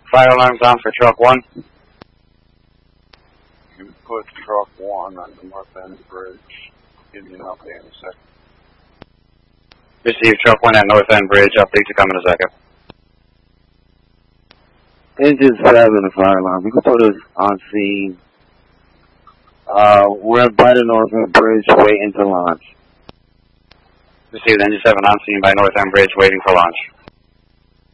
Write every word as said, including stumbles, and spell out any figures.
Fire alarms on for truck one. You put truck one on the north end bridge. Give me an update in a second. Receive truck one at north end bridge. Update to come in a second. Engine seven, the fire alarm. You can put us on scene. Uh, we're by the north end bridge waiting to launch. Received engine seven on scene by north end bridge waiting for launch.